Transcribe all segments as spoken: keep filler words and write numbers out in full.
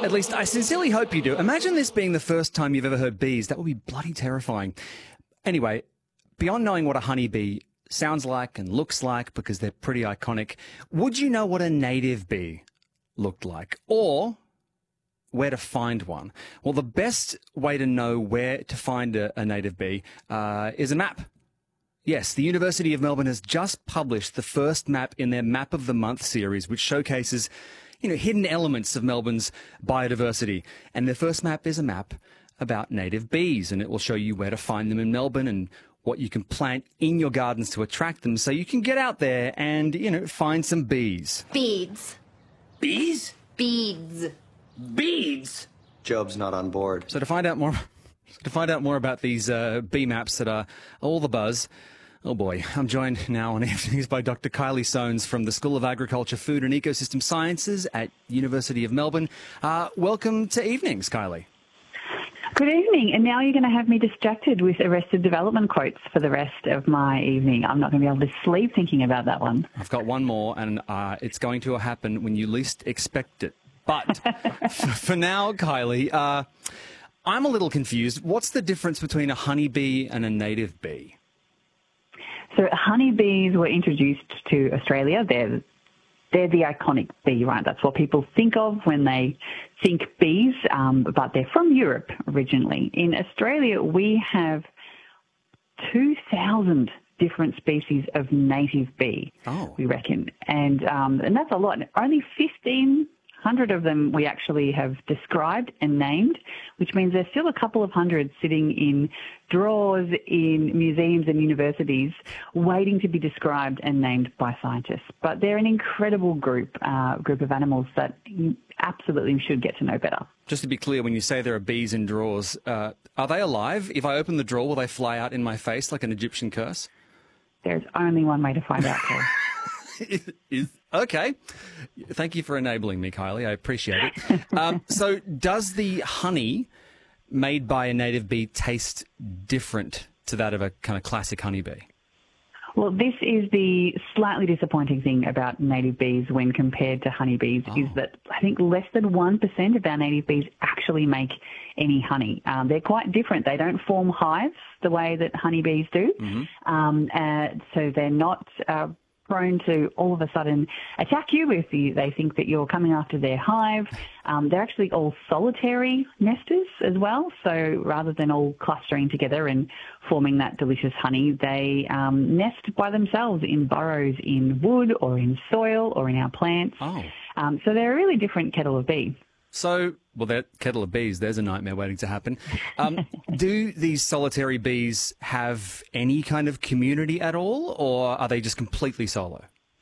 At least I sincerely hope you do. Imagine this being the first time you've ever heard bees. That would be bloody terrifying. Anyway, beyond knowing what a honeybee sounds like and looks like, because they're pretty iconic, would you know what a native bee looked like? Or where to find one? Well, the best way to know where to find a, a native bee uh, is a map. Yes, the University of Melbourne has just published the first map in their Map of the Month series, which showcases, you know, hidden elements of Melbourne's biodiversity. And their first map is a map about native bees, and it will show you where to find them in Melbourne and what you can plant in your gardens to attract them, so you can get out there and, you know, find some bees. Beads. Bees? Beads. Beads? Job's not on board. So to find out more, to find out more about these uh, bee maps that are all the buzz, oh boy, I'm joined now on Evenings by Doctor Kylie Soanes from the School of Agriculture, Food and Ecosystem Sciences at University of Melbourne. Uh, welcome to Evenings, Kylie. Good evening, and now you're going to have me distracted with Arrested Development quotes for the rest of my evening. I'm not going to be able to sleep thinking about that one. I've got one more, and uh, it's going to happen when you least expect it. But for now, Kylie, uh, I'm a little confused. What's the difference between a honeybee and a native bee? So honeybees were introduced to Australia. They're They're the iconic bee, right? That's what people think of when they think bees, um, but they're from Europe originally. In Australia, we have two thousand different species of native bee, oh. we reckon. And, um, and that's a lot. Only fifteen hundred of them we actually have described and named, which means there's still a couple of hundred sitting in drawers in museums and universities waiting to be described and named by scientists. But they're an incredible group, uh, group of animals that you absolutely should get to know better. Just to be clear, when you say there are bees in drawers, uh, are they alive? If I open the drawer, will they fly out in my face like an Egyptian curse? There's only one way to find out, Paul. Is, okay. Thank you for enabling me, Kylie. I appreciate it. Um, so does the honey made by a native bee taste different to that of a kind of classic honeybee? Well, this is the slightly disappointing thing about native bees when compared to honeybees, oh. is that I think less than one percent of our native bees actually make any honey. Um, they're quite different. They don't form hives the way that honeybees do. Mm-hmm. Um, uh, so they're not Uh, prone to all of a sudden attack you if you, they think that you're coming after their hive. Um, they're actually all solitary nesters as well. So rather than all clustering together and forming that delicious honey, they um, nest by themselves in burrows in wood or in soil or in our plants. Oh. Um, so they're a really different kettle of bee. So, well, that kettle of bees, there's a nightmare waiting to happen. Um, do these solitary bees have any kind of community at all, or are they just completely solo?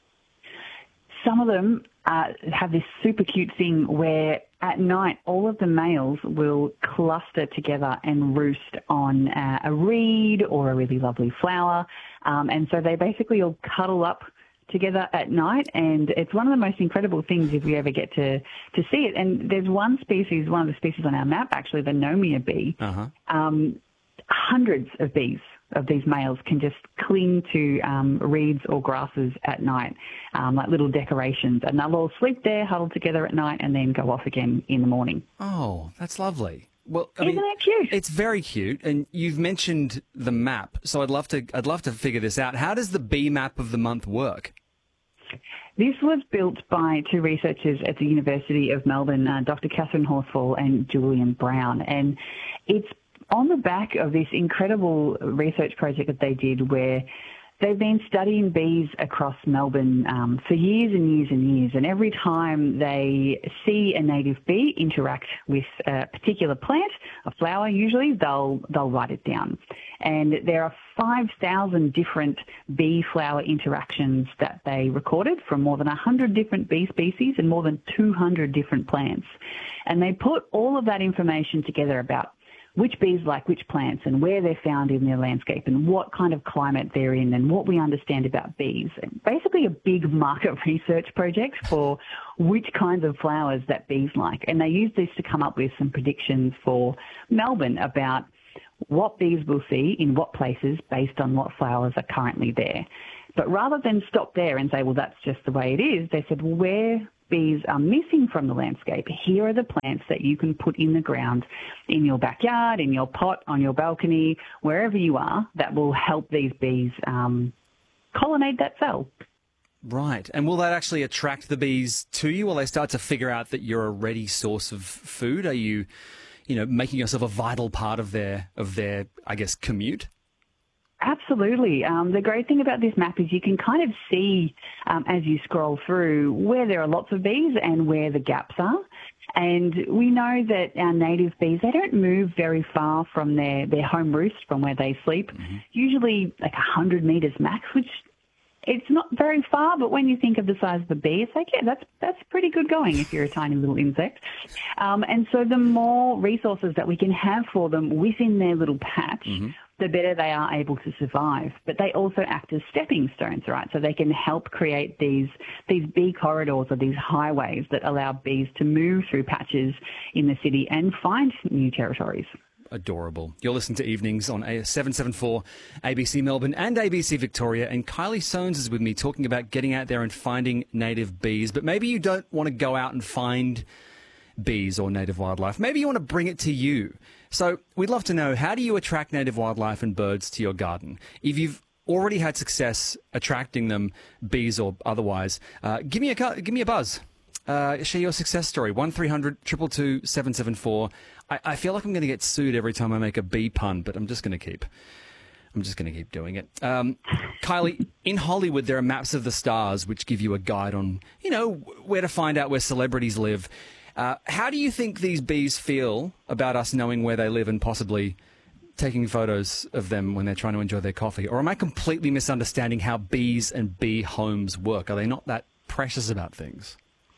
Some of them uh, have this super cute thing where at night all of the males will cluster together and roost on uh, a reed or a really lovely flower. Um, and so they basically all cuddle up together at night, and it's one of the most incredible things if you ever get to, to see it. And there's one species, one of the species on our map, actually, the Nomia bee. Uh-huh. Um, hundreds of bees, of these males, can just cling to um, reeds or grasses at night, um, like little decorations, and they'll all sleep there, huddle together at night, and then go off again in the morning. Oh, that's lovely. Well, I Isn't mean, that cute? It's very cute, and you've mentioned the map, so I'd love to. I'd love to figure this out. How does the bee map of the month work? This was built by two researchers at the University of Melbourne, uh, Doctor Catherine Horsfall and Julian Brown, and it's on the back of this incredible research project that they did where they've been studying bees across Melbourne um, for years and years and years, and every time they see a native bee interact with a particular plant, a flower usually, they'll they'll write it down. And there are five thousand different bee-flower interactions that they recorded from more than one hundred different bee species and more than two hundred different plants. And they put all of that information together about which bees like which plants and where they're found in their landscape and what kind of climate they're in and what we understand about bees. Basically a big market research project for which kinds of flowers that bees like. And they used this to come up with some predictions for Melbourne about what bees will see in what places based on what flowers are currently there. But rather than stop there and say, well, that's just the way it is, they said, well, where bees are missing from the landscape, here are the plants that you can put in the ground, in your backyard, in your pot, on your balcony, wherever you are, that will help these bees um, colonate that cell. Right. And will that actually attract the bees to you? Will they start to figure out that you're a ready source of food? Are you, you know, making yourself a vital part of their, of their, I guess, commute? Absolutely. Um, the great thing about this map is you can kind of see um, as you scroll through where there are lots of bees and where the gaps are. And we know that our native bees, they don't move very far from their, their home roost, from where they sleep, mm-hmm. usually like one hundred metres max, which it's not very far, but when you think of the size of the bee, it's like, yeah, that's that's pretty good going if you're a tiny little insect. Um, and so the more resources that we can have for them within their little patch, mm-hmm. the better they are able to survive. But they also act as stepping stones, right? So they can help create these these bee corridors or these highways that allow bees to move through patches in the city and find new territories. Adorable. You're listening to Evenings on seven seventy-four A B C Melbourne and A B C Victoria, and Kylie Soanes is with me talking about getting out there and finding native bees. But maybe you don't want to go out and find bees or native wildlife. Maybe you want to bring it to you. So we'd love to know, how do you attract native wildlife and birds to your garden? If you've already had success attracting them, bees or otherwise, uh, give me a give me a buzz. Uh, share your success story. one three hundred two two two seven seven four. I, I feel like I'm going to get sued every time I make a bee pun, but I'm just going to keep. I'm just going to keep doing it. Um, Kylie, in Hollywood, there are maps of the stars which give you a guide on, you know, where to find out where celebrities live. Uh, how do you think these bees feel about us knowing where they live and possibly taking photos of them when they're trying to enjoy their coffee? Or am I completely misunderstanding how bees and bee homes work? Are they not that precious about things?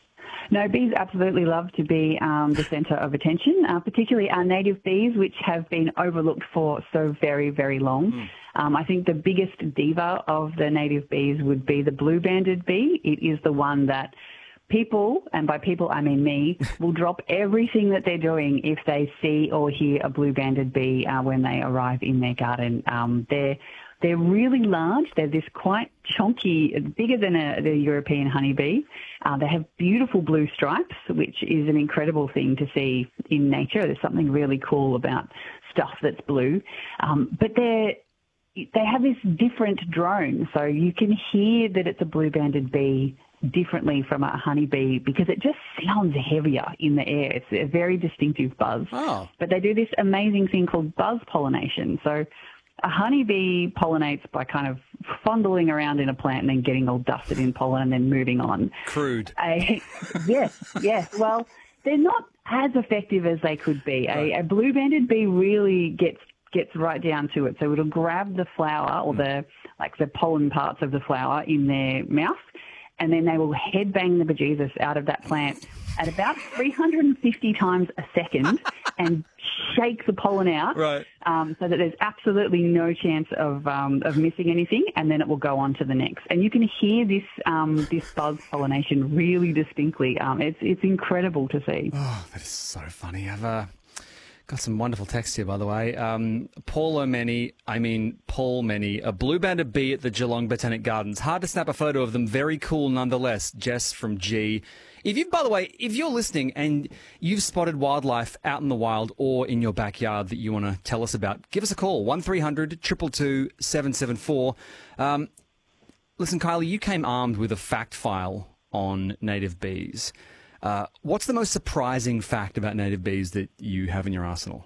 No, bees absolutely love to be um, the centre of attention, uh, particularly our native bees, which have been overlooked for so very, very long. Mm. Um, I think the biggest diva of the native bees would be the blue-banded bee. It is the one that people, and by people I mean me, will drop everything that they're doing if they see or hear a blue-banded bee uh, when they arrive in their garden. Um, they're They're really large. They're this quite chunky, bigger than a, the European honeybee. Uh, they have beautiful blue stripes, which is an incredible thing to see in nature. There's something really cool about stuff that's blue. Um, but they're, they have this different drone, so you can hear that it's a blue-banded bee differently from a honeybee because it just sounds heavier in the air. It's a very distinctive buzz. Oh. But they do this amazing thing called buzz pollination. So a honeybee pollinates by kind of fondling around in a plant and then getting all dusted in pollen and then moving on. Crude. A, yes, yes. Well, they're not as effective as they could be. Right. A, a blue-banded bee really gets gets right down to it. So it'll grab the flower or mm. the like the pollen parts of the flower in their mouth, and then they will headbang the bejesus out of that plant at about three hundred fifty times a second and shake the pollen out, right. um, so that there's absolutely no chance of um, of missing anything, and then it will go on to the next. And you can hear this um, this buzz pollination really distinctly. Um, it's it's incredible to see. Oh, that is so funny. I've uh, got some wonderful text here, by the way. Um, Paul O'Many, I mean Paul Many, a blue-banded bee at the Geelong Botanic Gardens. Hard to snap a photo of them. Very cool nonetheless. Jess from G. If you, by the way, if you're listening and you've spotted wildlife out in the wild or in your backyard that you want to tell us about, give us a call, one three hundred two two two seven seven four. Um, listen, Kylie, you came armed with a fact file on native bees. Uh, what's the most surprising fact about native bees that you have in your arsenal?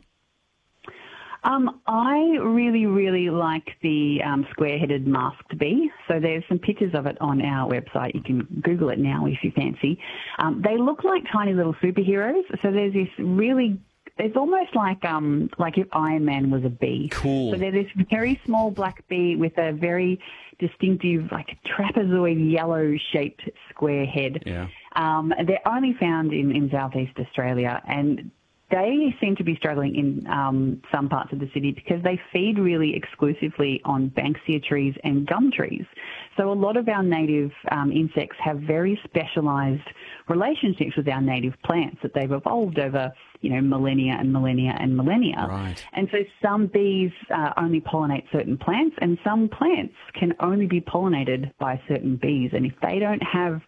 Um, I really, really like the um, square-headed masked bee. So there's some pictures of it on our website. You can Google it now if you fancy. Um, they look like tiny little superheroes. So there's this really, it's almost like um, like if Iron Man was a bee. Cool. So they're this very small black bee with a very distinctive, like trapezoid yellow-shaped square head. Yeah. Um, they're only found in, in Southeast Australia, and they seem to be struggling in um, some parts of the city because they feed really exclusively on banksia trees and gum trees. So a lot of our native um, insects have very specialised relationships with our native plants that they've evolved over, you know, millennia and millennia and millennia. Right. And so some bees uh, only pollinate certain plants, and some plants can only be pollinated by certain bees. And if they don't have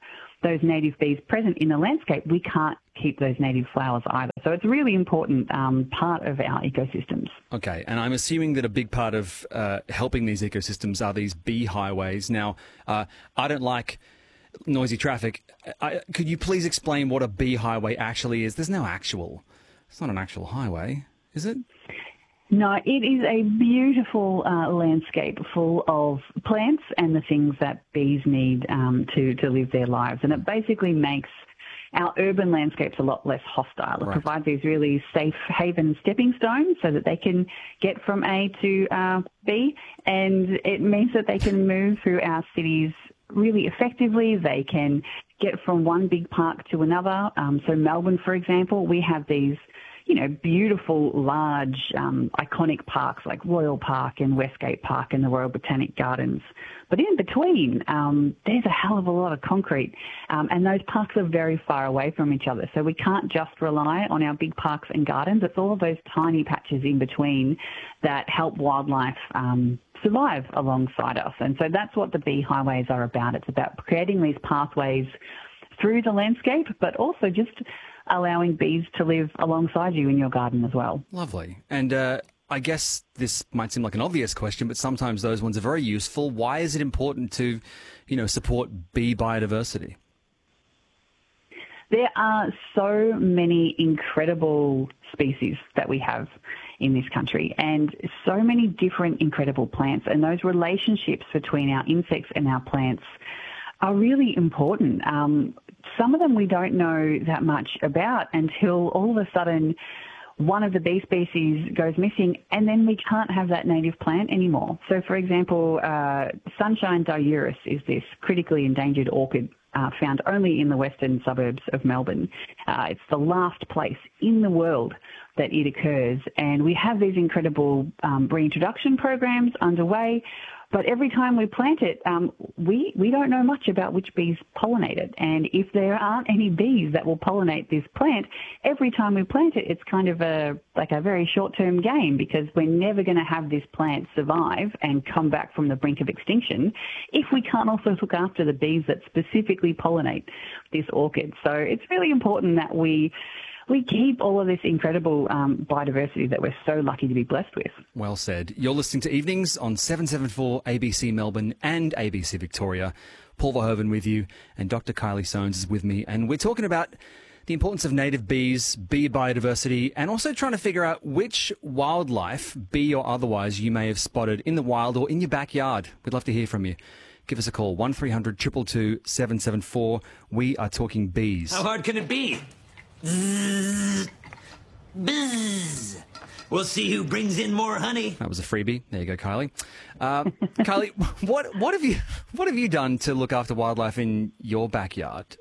those native bees present in the landscape, we can't keep those native flowers either. So it's a really important um, part of our ecosystems. Okay, and I'm assuming that a big part of uh, helping these ecosystems are these bee highways. Now, uh, I don't like noisy traffic. I, could you please explain what a bee highway actually is? There's no actual, it's not an actual highway, is it? No, it is a beautiful uh, landscape full of plants and the things that bees need um, to, to live their lives. And it basically makes our urban landscapes a lot less hostile. It Right. provides these really safe haven stepping stones so that they can get from A to uh, B, and it means that they can move through our cities really effectively. They can get from one big park to another. Um, so Melbourne, for example, we have these you know, beautiful, large, um, iconic parks like Royal Park and Westgate Park and the Royal Botanic Gardens. But in between, um, there's a hell of a lot of concrete, um, and those parks are very far away from each other. So we can't just rely on our big parks and gardens. It's all of those tiny patches in between that help wildlife um, survive alongside us. And so that's what the bee highways are about. It's about creating these pathways through the landscape, but also just allowing bees to live alongside you in your garden as well. Lovely. And uh, I guess this might seem like an obvious question, but sometimes those ones are very useful. Why is it important to, you know, support bee biodiversity? There are so many incredible species that we have in this country, and so many different incredible plants, and those relationships between our insects and our plants are really important. Um, some of them we don't know that much about until all of a sudden one of the bee species goes missing, and then we can't have that native plant anymore. So, for example, uh, Sunshine diurus is this critically endangered orchid uh, found only in the western suburbs of Melbourne. Uh, it's the last place in the world that it occurs, and we have these incredible um, reintroduction programs underway. But every time we plant it, um, we, we don't know much about which bees pollinate it. And if there aren't any bees that will pollinate this plant, every time we plant it, it's kind of a like a very short-term game, because we're never going to have this plant survive and come back from the brink of extinction if we can't also look after the bees that specifically pollinate this orchid. So it's really important that we we keep all of this incredible um, biodiversity that we're so lucky to be blessed with. Well said. You're listening to Evenings on seven seventy-four A B C Melbourne and A B C Victoria. Paul Verhoeven with you, and Doctor Kylie Soanes is with me, and we're talking about the importance of native bees, bee biodiversity, and also trying to figure out which wildlife, bee or otherwise, you may have spotted in the wild or in your backyard. We'd love to hear from you. Give us a call, one three hundred, two two two, seven seven four. We are talking bees. How hard can it be? Bzzz. Bzzz. We'll see who brings in more honey. That was a freebie. There you go, Kylie. Uh, Kylie, what what have you what have you done to look after wildlife in your backyard?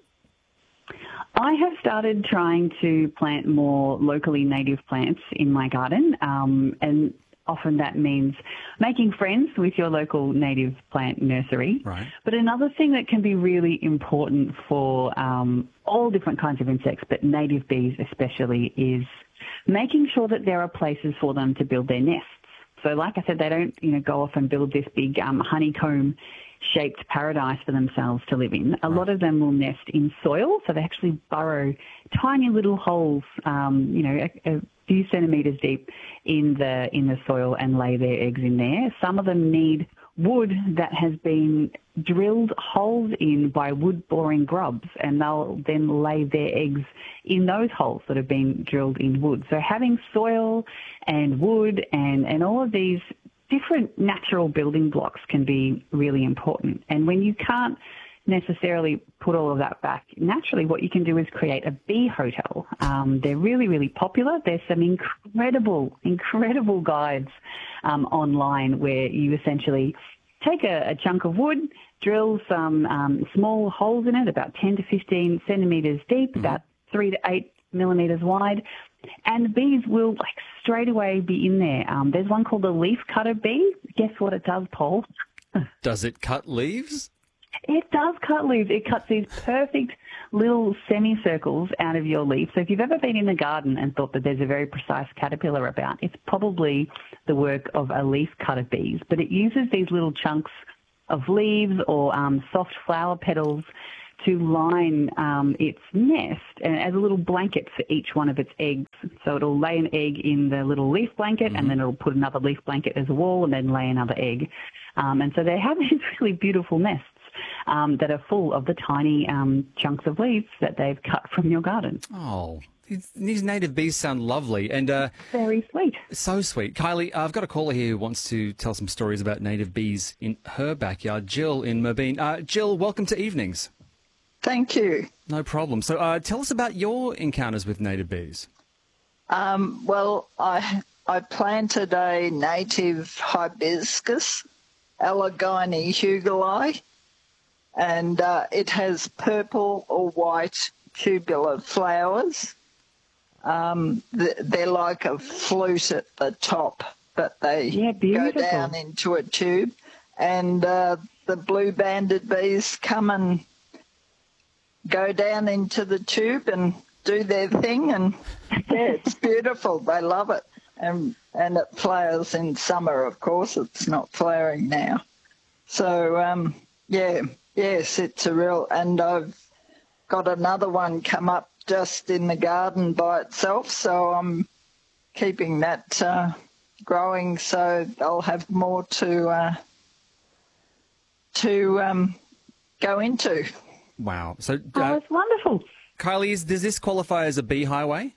I have started trying to plant more locally native plants in my garden, um, and often that means making friends with your local native plant nursery. Right. But another thing that can be really important for um, all different kinds of insects, but native bees especially, is making sure that there are places for them to build their nests. So like I said, they don't, you know, go off and build this big um, honeycomb-shaped paradise for themselves to live in. A lot of them will nest in soil, so they actually burrow tiny little holes, um, you know, a, a few centimetres deep in the in the soil, and lay their eggs in there. Some of them need wood that has been drilled holes in by wood-boring grubs, and they'll then lay their eggs in those holes that have been drilled in wood. So having soil and wood and, and all of these different natural building blocks can be really important. And when you can't necessarily put all of that back naturally, what you can do is create a bee hotel. Um, they're really, really popular. There's some incredible, incredible guides um, online where you essentially take a, a chunk of wood, drill some um, small holes in it, about ten to fifteen centimetres deep, mm-hmm. about three to eight millimetres wide, and the bees will like straight away be in there. Um, there's one called the leaf cutter bee. Guess what it does, Paul? Does it cut leaves? It does cut leaves. It cuts these perfect little semicircles out of your leaf. So if you've ever been in the garden and thought that there's a very precise caterpillar about, it's probably the work of a leaf cutter bees. But it uses these little chunks of leaves or um, soft flower petals to line um, its nest and as a little blanket for each one of its eggs. So it'll lay an egg in the little leaf blanket, mm-hmm. and then it'll put another leaf blanket as a wall and then lay another egg. Um, and so they have these really beautiful nests um, that are full of the tiny um, chunks of leaves that they've cut from your garden. Oh, these native bees sound lovely and uh, very sweet. So sweet. Kylie, I've got a caller here who wants to tell some stories about native bees in her backyard. Jill in Merbeen. Uh, Jill, welcome to Evenings. Thank you. No problem. So uh, tell us about your encounters with native bees. Um, well, I I planted a native hibiscus, Allegheny hugeli, and uh, it has purple or white tubular flowers. Um, they're like a flute at the top, but they yeah, go down into a tube, and uh, the blue-banded bees come and go down into the tube and do their thing, and yeah, it's beautiful. They love it, and and it flowers in summer. Of course, it's not flowering now. So um, yeah, yes, it's a real. And I've got another one come up just in the garden by itself, so I'm keeping that uh, growing, so I'll have more to uh, to um, go into. Wow! So, uh, oh, it's wonderful. Kylie, is, does this qualify as a bee highway?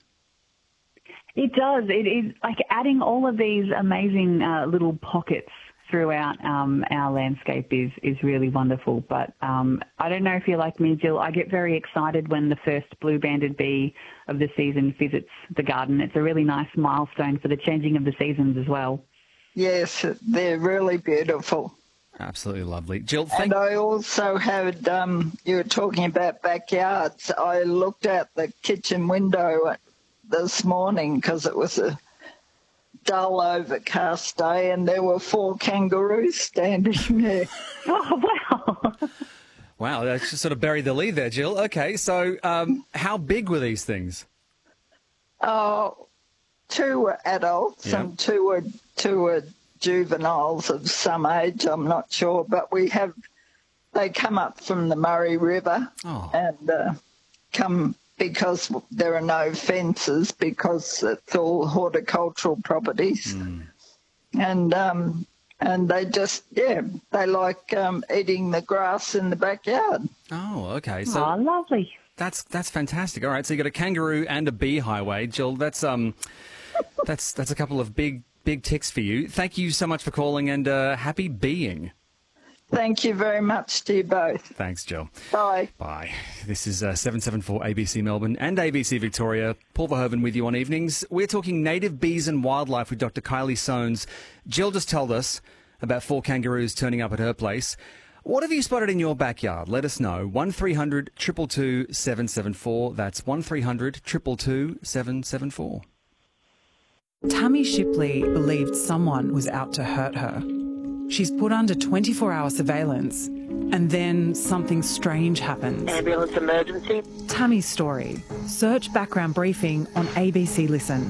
It does. It is like adding all of these amazing uh, little pockets throughout um, our landscape is, is really wonderful. But um, I don't know if you're like me, Jill. I get very excited when the first blue-banded bee of the season visits the garden. It's a really nice milestone for the changing of the seasons as well. Yes, they're really beautiful. Absolutely lovely. Jill, thank And I also had, um, you were talking about backyards. I looked out the kitchen window this morning because it was a dull overcast day, and there were four kangaroos standing there. Oh, wow. Wow, that's just sort of buried the lead there, Jill. Okay, so um, how big were these things? Oh, two were adults Yeah. and two were, two were juveniles of some age, I'm not sure, but we have, they come up from the Murray River Oh. and uh, come because there are no fences because it's all horticultural properties. Mm. And um, and they just, yeah, they like um, eating the grass in the backyard. Oh, okay. So Oh, lovely. that's that's fantastic. All right, so you got a kangaroo and a bee highway, Jill. That's um, that's that's a couple of big big ticks for you. Thank you so much for calling, and uh, happy being. Thank you very much to you both. Thanks, Jill. Bye. Bye. This is uh, seven seven four A B C Melbourne and A B C Victoria. Paul Verhoeven with you on Evenings. We're talking native bees and wildlife with Doctor Kylie Soanes. Jill just told us about four kangaroos turning up at her place. What have you spotted in your backyard? Let us know. one three hundred two two two seven seven four. That's one three hundred two two two seven seven four. Tammy Shipley believed someone was out to hurt her. She's put under twenty-four hour surveillance, and then something strange happens. Ambulance emergency. Tammy's story. Search background briefing on A B C Listen.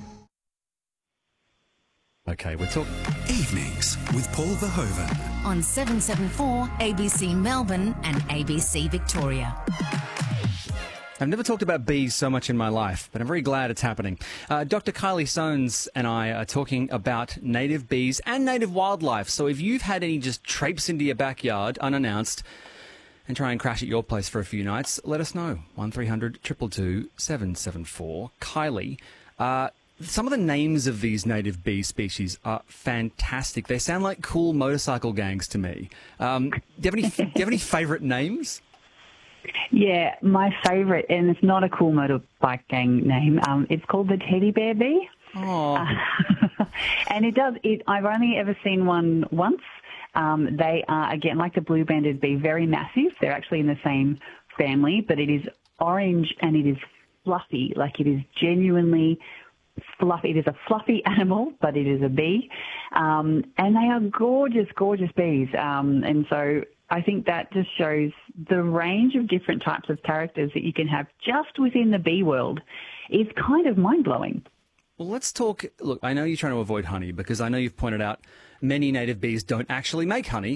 Okay, we're talking... Evenings with Paul Verhoeven. On seven seven four A B C Melbourne and A B C Victoria. I've never talked about bees so much in my life, but I'm very glad it's happening. Uh, Doctor Kylie Soanes and I are talking about native bees and native wildlife. So if you've had any just traipse into your backyard unannounced and try and crash at your place for a few nights, let us know. one three hundred two two two seven seven four. Kylie, uh, some of the names of these native bee species are fantastic. They sound like cool motorcycle gangs to me. Um, do you have any, do you have any favourite names? Yeah, my favourite, and it's not a cool motorbike gang name, um, it's called the teddy bear bee. Oh. Uh, and it does, it, I've only ever seen one once. Um, they are, again, like the blue-banded bee, very massive. They're actually in the same family, but it is orange and it is fluffy, like it is genuinely fluffy. It is a fluffy animal, but it is a bee. Um, and they are gorgeous, gorgeous bees. Um, and so I think that just shows the range of different types of characters that you can have just within the bee world is kind of mind-blowing. Well, let's talk. Look, I know you're trying to avoid honey because I know you've pointed out many native bees don't actually make honey.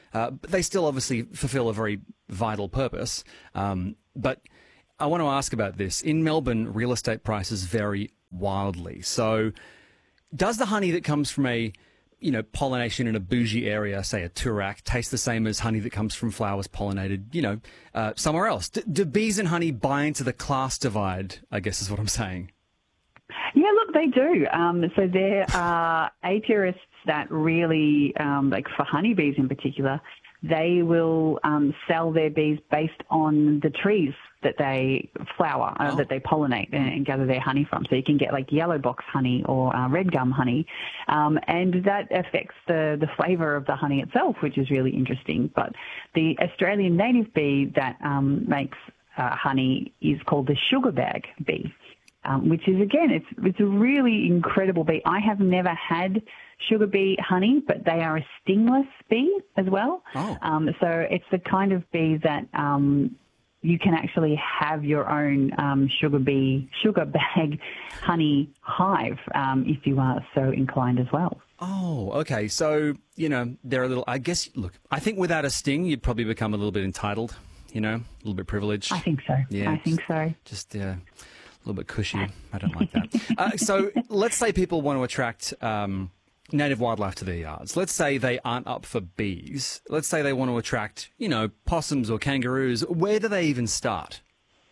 Uh, but they still obviously fulfill a very vital purpose. Um, but I want to ask about this. In Melbourne, real estate prices vary wildly. So does the honey that comes from a, you know, pollination in a bougie area, say a Toorak, taste the same as honey that comes from flowers pollinated, you know, uh, somewhere else? D- do bees and honey buy into the class divide, I guess is what I'm saying? Yeah, look, they do. Um, so there are apiarists that really, um, like for honeybees in particular, they will um, sell their bees based on the trees that they flower, uh, oh. that they pollinate and, and gather their honey from. So you can get like yellow box honey or uh, red gum honey, um, and that affects the, the flavour of the honey itself, which is really interesting. But the Australian native bee that um, makes uh, honey is called the sugar bag bee. Um, which is, again, it's it's a really incredible bee. I have never had sugar bee honey, but they are a stingless bee as well. Oh. Um, so it's the kind of bee that um, you can actually have your own um, sugar bee, sugar bag honey hive um, if you are so inclined as well. Oh, okay. So, you know, they're a little, I guess, look, I think without a sting, you'd probably become a little bit entitled, you know, a little bit privileged. I think so. Yeah, I think so. Just, uh, a little bit cushy. I don't like that. uh, so let's say people want to attract um, native wildlife to their yards. Let's say they aren't up for bees. Let's say they want to attract, you know, possums or kangaroos. Where do they even start?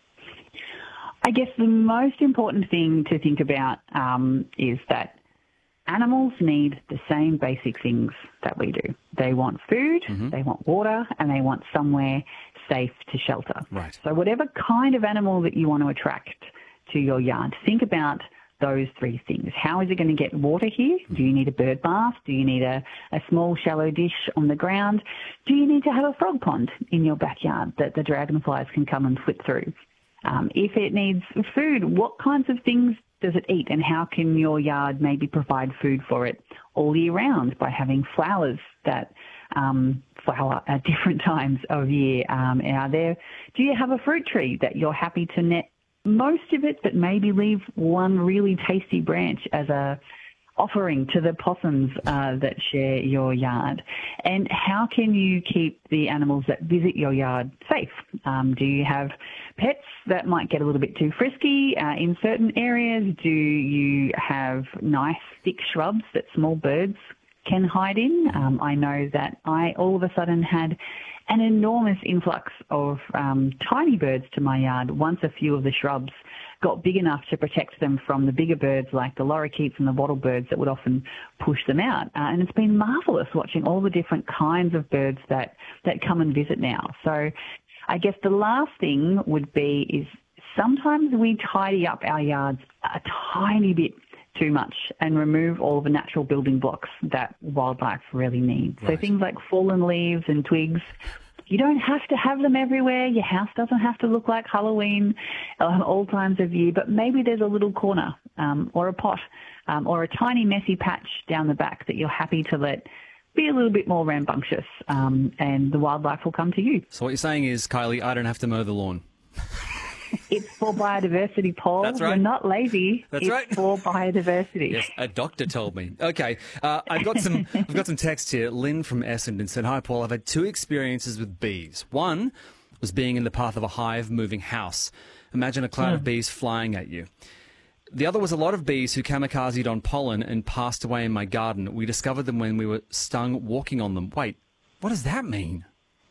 I guess the most important thing to think about um, is that animals need the same basic things that we do. They want food, mm-hmm. they want water, and they want somewhere safe to shelter. Right. So whatever kind of animal that you want to attract to your yard, think about those three things. How is it going to get water here? Do you need a bird bath? Do you need a, a small shallow dish on the ground? Do you need to have a frog pond in your backyard that the dragonflies can come and flit through? Um, if it needs food, what kinds of things does it eat, and how can your yard maybe provide food for it all year round by having flowers that um, flower at different times of year? Um, are there? Do you have a fruit tree that you're happy to net most of it, but maybe leave one really tasty branch as a offering to the possums uh, that share your yard? And how can you keep the animals that visit your yard safe? Um, do you have pets that might get a little bit too frisky uh, in certain areas? Do you have nice thick shrubs that small birds can hide in? Um, I know that I all of a sudden had an enormous influx of um, tiny birds to my yard once a few of the shrubs got big enough to protect them from the bigger birds like the lorikeets and the wattlebirds that would often push them out. Uh, and it's been marvellous watching all the different kinds of birds that, that come and visit now. So I guess the last thing would be is sometimes we tidy up our yards a tiny bit too much and remove all the natural building blocks that wildlife really needs. Right. So things like fallen leaves and twigs, you don't have to have them everywhere. Your house doesn't have to look like Halloween um, all times of year, but maybe there's a little corner um, or a pot um, or a tiny messy patch down the back that you're happy to let be a little bit more rambunctious, um, and the wildlife will come to you. So what you're saying is, Kylie, I don't have to mow the lawn. It's for biodiversity, Paul. That's right. We're not lazy. That's it's right. for biodiversity. Yes, a doctor told me. Okay, uh, I've got some. I've got some text here. Lynn from Essendon said, "Hi, Paul. I've had two experiences with bees. One was being in the path of a hive-moving house. Imagine a cloud mm. of bees flying at you. The other was a lot of bees who kamikazed on pollen and passed away in my garden. We discovered them when we were stung walking on them. Wait, what does that mean?"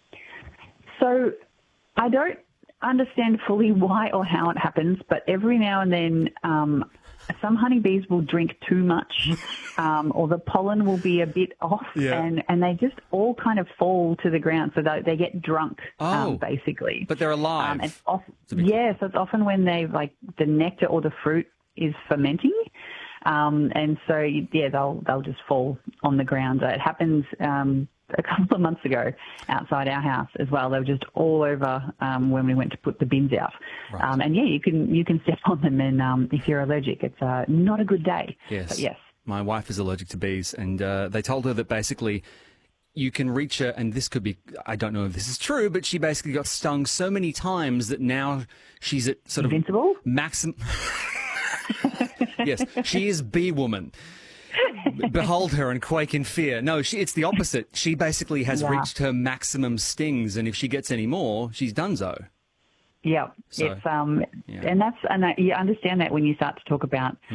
So, I don't understand fully why or how it happens, but every now and then um, some honeybees will drink too much um, or the pollen will be a bit off yeah. and, and they just all kind of fall to the ground, so they, they get drunk, oh, um, basically. But they're alive. Um, and off, yeah, so it's often when they, like, the nectar or the fruit is fermenting. Um, and so, yeah, they'll they'll just fall on the ground. It happens um, a couple of months ago outside our house as well. They were just all over um, when we went to put the bins out. Right. Um, and, yeah, you can you can step on them, and um, if you're allergic, it's uh, not a good day. Yes. But yes. My wife is allergic to bees, and uh, they told her that basically you can reach her, and this could be, I don't know if this is true, but she basically got stung so many times that now she's at sort Invincible? of maximum... Yes, she is bee woman. behold her and quake in fear. No, she, it's the opposite. She basically has Yeah. reached her maximum stings, and if she gets any more, she's donezo. Yeah, So, it's um, yeah. and that's and that, you understand that when you start to talk about